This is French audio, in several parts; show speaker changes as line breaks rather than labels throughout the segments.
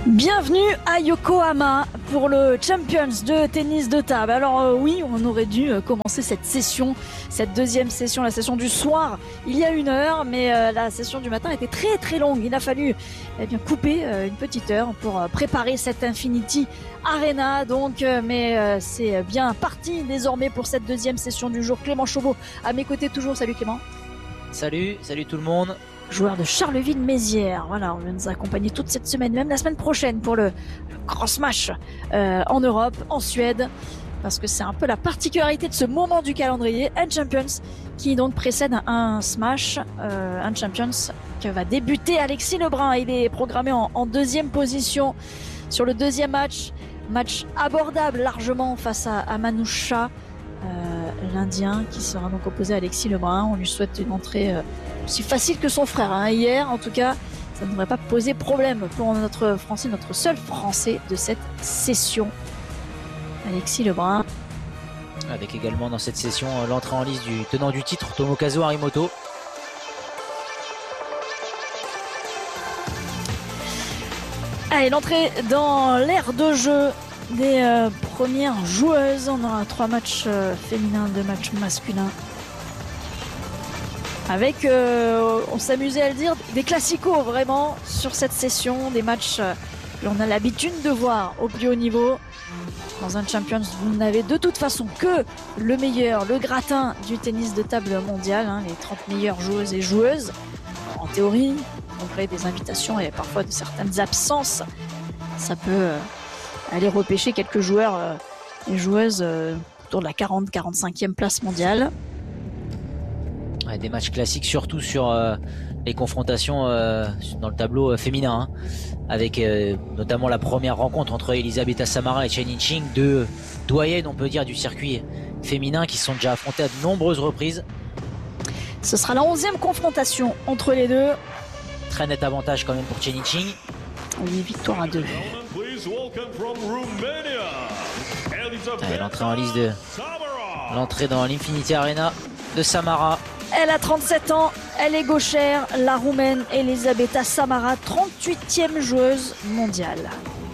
Bienvenue à Yokohama pour le Champions de tennis de table. Alors oui, on aurait dû commencer cette session, cette deuxième session, la session du soir, il y a 1 heure, mais la session du matin était très longue. Il a fallu couper une petite heure pour préparer cette Infinity Arena. Donc, mais c'est bien parti désormais pour cette deuxième session du jour. Clément Chauveau à mes côtés toujours. Salut Clément.
Salut tout le monde.
Joueur de Charleville-Mézières. Voilà, on va nous accompagner toute cette semaine, même la semaine prochaine pour le grand smash en Europe, en Suède, parce que c'est un peu la particularité de ce moment du calendrier, un Champions qui donc précède un smash, un Champions qui va débuter Alexis Lebrun. Il est programmé en deuxième position sur le deuxième match abordable largement face à Manusha, l'Indien qui sera donc opposé à Alexis Lebrun. On lui souhaite une entrée aussi facile que son frère hier. En tout cas, ça ne devrait pas poser problème pour notre Français, notre seul Français de cette session, Alexis Lebrun.
Avec également dans cette session l'entrée en lice du tenant du titre, Tomokazu Harimoto.
Allez, l'entrée dans l'ère de jeu des premières joueuses. On aura 3 matchs féminins, 2 matchs masculins. Avec, on s'amusait à le dire, des classicos vraiment sur cette session, des matchs que l'on a l'habitude de voir au plus haut niveau. Dans un Champions, vous n'avez de toute façon que le meilleur, le gratin du tennis de table mondial, les 30 meilleures joueuses et joueuses. En théorie, malgré des invitations et parfois de certaines absences, ça peut aller repêcher quelques joueurs et joueuses autour de la 40-45e place mondiale.
Des matchs classiques surtout sur les confrontations dans le tableau féminin, avec notamment la première rencontre entre Elisabetta Samara et Chen Yinqing, deux doyennes on peut dire du circuit féminin qui se sont déjà affrontées à de nombreuses reprises.
Ce sera la 11e confrontation entre les deux.
Très net avantage quand même pour Chen Yinqing.
Oui, victoire à 2.
L'entrée en lice de l'entrée dans l'Infinity Arena de Samara.
Elle a 37 ans, elle est gauchère, la Roumaine Elisabetta Samara, 38e joueuse mondiale.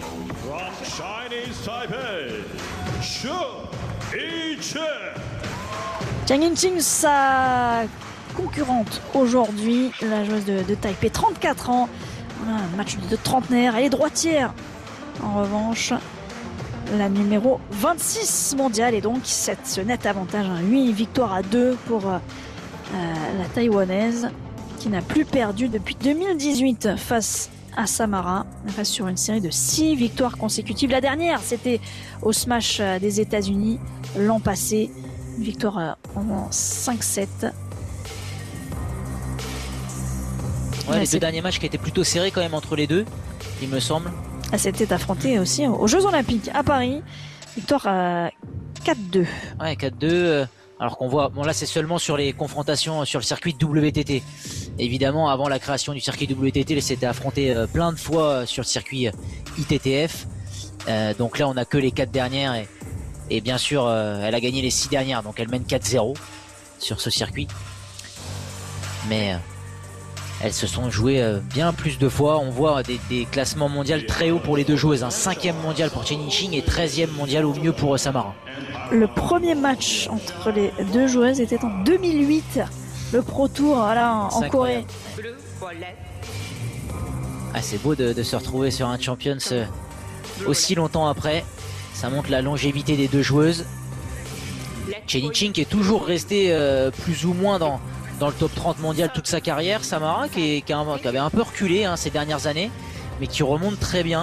Chen Yinqing, sa concurrente aujourd'hui, la joueuse de Taipei, 34 ans. Voilà, un match de trentenaire, elle est droitière. En revanche, la numéro 26 mondiale, et donc ce net avantage, 8 victoires à 2 pour la Taïwanaise, qui n'a plus perdu depuis 2018 face à Samara. Elle reste sur une série de 6 victoires consécutives. La dernière, c'était au Smash des États-Unis l'an passé. Une victoire en 5-7.
Les 2 derniers matchs qui étaient plutôt serrés quand même entre les deux, il me semble.
Elle s'était affrontée aussi aux Jeux Olympiques à Paris. Victoire 4-2.
Ouais, 4-2. Alors qu'on voit, bon là c'est seulement sur les confrontations sur le circuit WTT. Évidemment, avant la création du circuit WTT, elle s'était affrontée plein de fois sur le circuit ITTF. Donc là on a que les 4 dernières et bien sûr elle a gagné les 6 dernières, donc elle mène 4-0 sur ce circuit. Mais elles se sont jouées bien plus de fois. On voit des classements mondiaux très hauts pour les deux joueuses. 5e mondial pour Chen Yinqing et 13e mondial au mieux pour Samara.
Le premier match entre les deux joueuses était en 2008. Le Pro Tour en Corée.
C'est beau de se retrouver sur un Champions aussi longtemps après. Ça montre la longévité des deux joueuses. Chen Yinqing qui est toujours resté plus ou moins dans le top 30 mondial toute sa carrière. Samara qui avait un peu reculé ces dernières années, mais qui remonte très bien.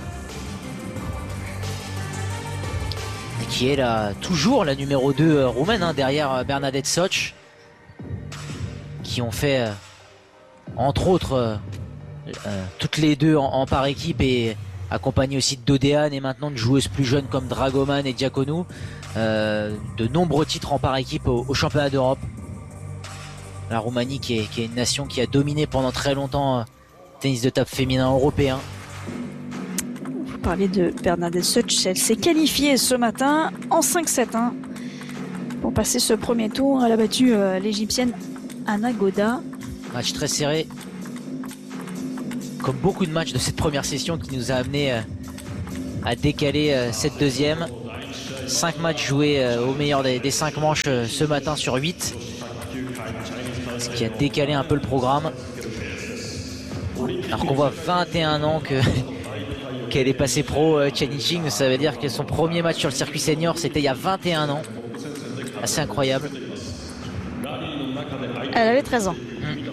Et qui est toujours la numéro 2 roumaine, derrière Bernadette Soch, qui ont fait entre autres toutes les deux en par équipe, et accompagnées aussi de Dodéane et maintenant de joueuses plus jeunes comme Dragoman et Diaconou, de nombreux titres en par équipe au championnat d'Europe. La Roumanie qui est une nation qui a dominé pendant très longtemps le tennis de table féminin européen.
Vous parlez de Bernadette Soch, elle s'est qualifiée ce matin en 5-7 pour passer ce premier tour. Elle a battu l'Égyptienne Anna Goda.
Match très serré. comme beaucoup de matchs de cette première session qui nous a amené à décaler cette deuxième. 5 matchs joués au meilleur des 5 manches ce matin sur 8. Ce qui a décalé un peu le programme. Alors qu'on voit 21 ans qu'elle est passée pro, Chen Yiqing. Ça veut dire que son premier match sur le circuit senior, c'était il y a 21 ans. Assez incroyable.
Elle avait 13 ans.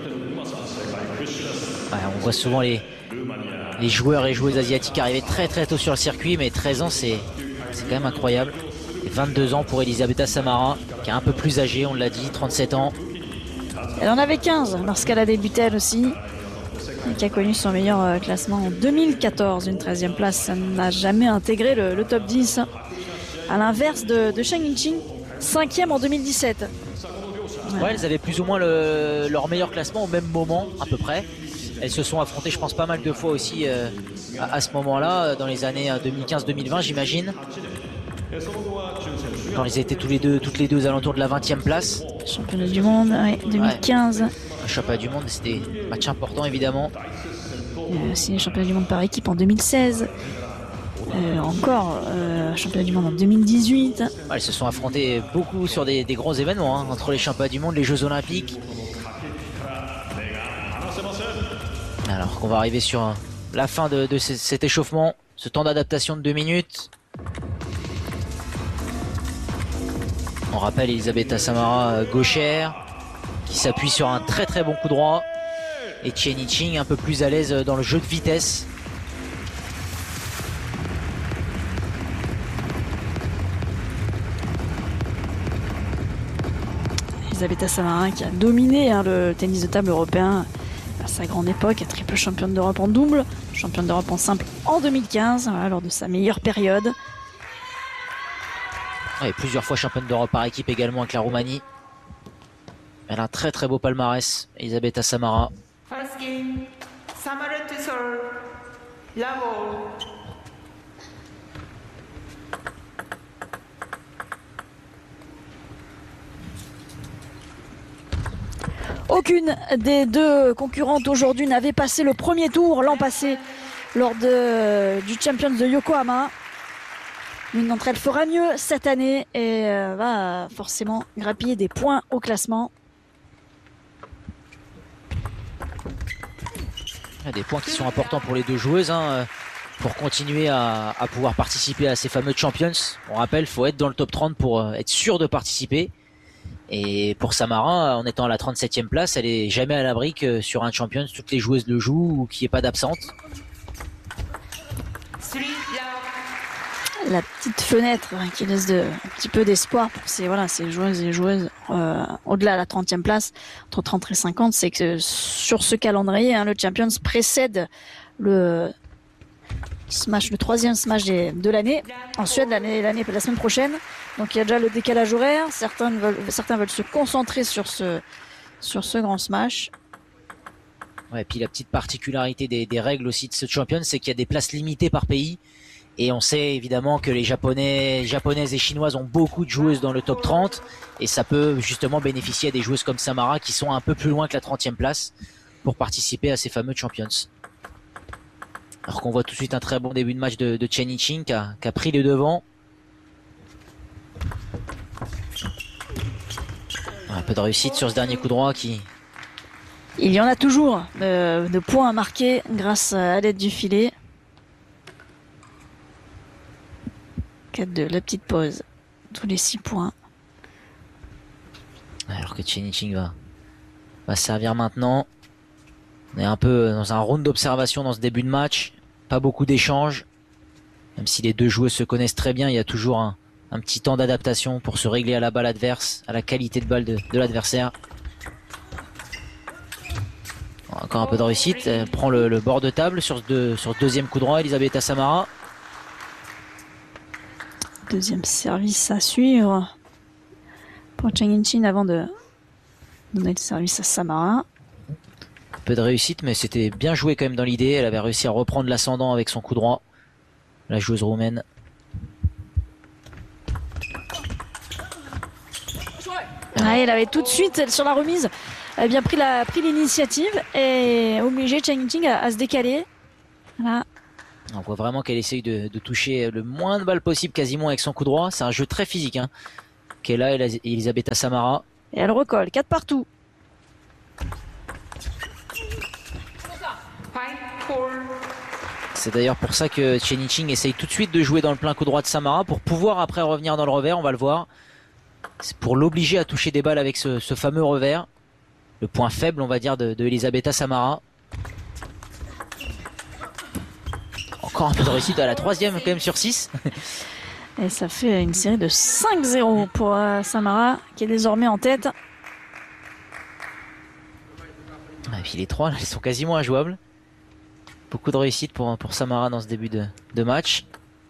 Ouais, on voit souvent les joueurs et joueuses asiatiques arriver très très tôt sur le circuit, mais 13 ans c'est quand même incroyable. Et 22 ans pour Elisabetta Samara, qui est un peu plus âgée, on l'a dit, 37 ans.
Elle en avait 15 lorsqu'elle a débuté elle aussi. Et qui a connu son meilleur classement en 2014, une 13e place. Elle n'a jamais intégré le top 10. À l'inverse de Chen Yiqing, 5e en 2017.
Ouais, elles avaient plus ou moins leur meilleur classement au même moment, à peu près. Elles se sont affrontées, je pense, pas mal de fois aussi à ce moment-là, dans les années 2015-2020, j'imagine. Quand ils étaient toutes les deux aux alentours de la 20e place.
Championnat du monde, ouais, 2015.
Ouais. Le championnat du monde, c'était un match important, évidemment.
Aussi le championnat du monde par équipe en 2016. Encore championnat du monde en 2018.
Ouais, elles se sont affrontées beaucoup sur des gros événements, hein, entre les championnats du monde, les Jeux Olympiques. Alors qu'on va arriver sur la fin de cet échauffement, ce temps d'adaptation de 2 minutes. On rappelle Elisabetta Samara gauchère, qui s'appuie sur un très très bon coup droit. Et Chen Yiqing un peu plus à l'aise dans le jeu de vitesse.
Elisabetta Samara qui a dominé le tennis de table européen à sa grande époque, triple championne d'Europe en double, championne d'Europe en simple en 2015, voilà, lors de sa meilleure période.
Et plusieurs fois championne d'Europe par équipe également avec la Roumanie. Elle a un très très beau palmarès, Elisabetta Samara.
First game, Samara to serve, Lavo.
Aucune des deux concurrentes aujourd'hui n'avait passé le premier tour l'an passé lors du Champions de Yokohama. L'une d'entre elles fera mieux cette année et va forcément grappiller des points au classement.
Des points qui sont importants pour les deux joueuses, hein, pour continuer à pouvoir participer à ces fameux Champions. On rappelle, il faut être dans le top 30 pour être sûr de participer. Et pour Samara, en étant à la 37e place, elle est jamais à l'abri que sur un Champions, toutes les joueuses le jouent ou qu'il n'y ait pas d'absente.
La petite fenêtre qui laisse un petit peu d'espoir pour ces joueuses et joueuses au-delà de la 30e place, entre 30 et 50, c'est que sur ce calendrier, le Champions précède le troisième smash de l'année, en Suède la semaine prochaine. Donc il y a déjà le décalage horaire, certains veulent se concentrer sur ce grand smash.
Ouais, et puis la petite particularité des règles aussi de ce Champions, c'est qu'il y a des places limitées par pays. Et on sait évidemment que les japonaises et chinoises ont beaucoup de joueuses dans le top 30. Et ça peut justement bénéficier à des joueuses comme Samara qui sont un peu plus loin que la 30e place pour participer à ces fameux Champions. Alors qu'on voit tout de suite un très bon début de match de Chen Yiqing qui a pris les devants. Un peu de réussite sur ce dernier coup droit qui...
Il y en a toujours de points à marquer grâce à l'aide du filet. 4-2, la petite pause. Tous les 6 points.
Alors que Chen Yiqing va servir maintenant. On est un peu dans un round d'observation dans ce début de match. Pas beaucoup d'échanges. Même si les deux joueuses se connaissent très bien, il y a toujours un petit temps d'adaptation pour se régler à la balle adverse, à la qualité de balle de l'adversaire. Encore un peu de réussite. Elle prend le bord de table sur deuxième coup droit, Elisabetta Samara.
Deuxième service à suivre pour Chen Yiqing avant de donner le service à Samara.
Un peu de réussite, mais c'était bien joué quand même dans l'idée. Elle avait réussi à reprendre l'ascendant avec son coup droit, la joueuse roumaine.
Elle avait tout de suite sur la remise a bien pris l'initiative et obligé Chen Yingqing à se décaler. Voilà.
On voit vraiment qu'elle essaye de toucher le moins de balles possible quasiment avec son coup droit. C'est un jeu très physique hein, qu'elle a Elisabetta Samara.
Et elle recolle, 4 partout.
5-4.
C'est d'ailleurs pour ça que Chen Yingqing essaye tout de suite de jouer dans le plein coup droit de Samara pour pouvoir après revenir dans le revers, on va le voir. C'est pour l'obliger à toucher des balles avec ce fameux revers. Le point faible on va dire de Elisabetta Samara. Encore un peu de réussite à la troisième quand même sur 6.
Et ça fait une série de 5-0 pour Samara qui est désormais en tête.
Et puis les 3 là, ils sont quasiment injouables. Beaucoup de réussite pour Samara dans ce début de match.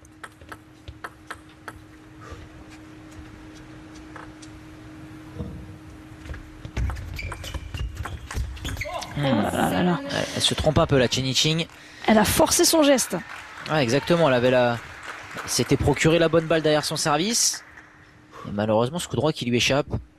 Elle se trompe un peu la Chen Yingqing.
Elle a forcé son geste.
Ouais, exactement, elle s'était procuré la bonne balle derrière son service. Et malheureusement ce coup droit qui lui échappe.